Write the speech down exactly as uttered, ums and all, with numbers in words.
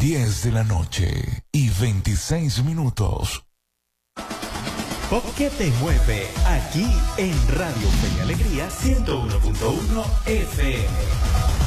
diez de la noche y veintiséis minutos. Pop que te mueve, aquí en Radio Fe y Alegría ciento uno punto uno F M.